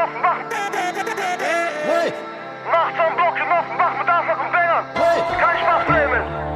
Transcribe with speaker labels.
Speaker 1: genossen, wach.
Speaker 2: Hey,
Speaker 1: Nachts am Block genossen, wach mit Anschlag und Bängern.
Speaker 2: hey,
Speaker 1: Kein Spaß, Clemens.